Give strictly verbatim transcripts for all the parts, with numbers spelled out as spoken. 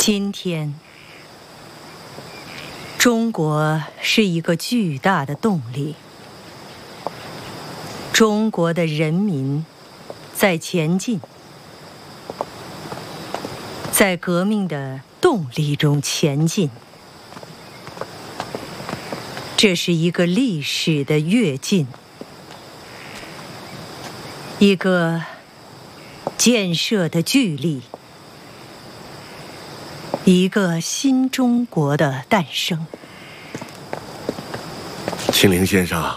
今天，中国是一个巨大的动力。中国的人民在前进，在革命的动力中前进。这是一个历史的跃进，一个建设的巨力，一个新中国的诞生。 庆龄先生。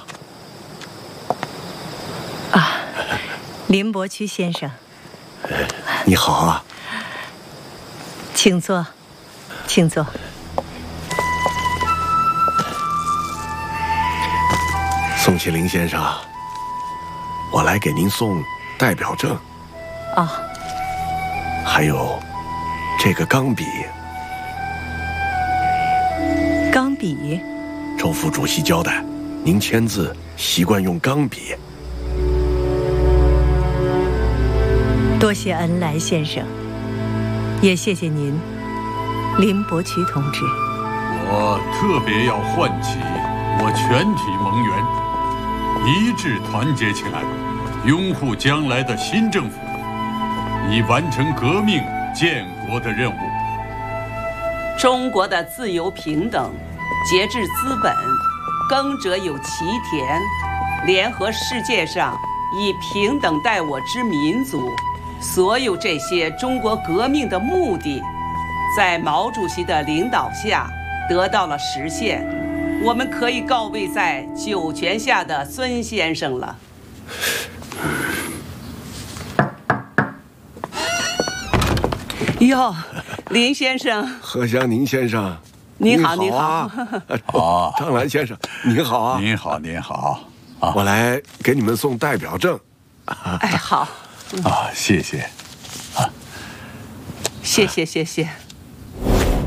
啊，林伯渠先生。 你好啊。 请坐，请坐。 宋庆龄先生，我来给您送代表证。 哦。 还有这个钢笔。 钢笔？ 周副主席交代，您签字习惯用钢笔。 多谢恩来先生，也谢谢您，林伯渠同志。 我特别要唤起我全体盟员，一致团结起来，拥护将来的新政府，以完成革命建国的任务。 中国的自由平等，节制资本，耕者有其田，联合世界上以平等待我之民族，所有这些中国革命的目的，在毛主席的领导下得到了实现。我们可以告慰在九泉下的孙先生了。哟，林先生。 贺祥宁先生。 您好， 您好啊！哦，张兰先生，您好啊！ 您好，您好。 啊，我来给你们送代表证。 哎，好。 啊，谢谢。啊， 谢谢，谢谢。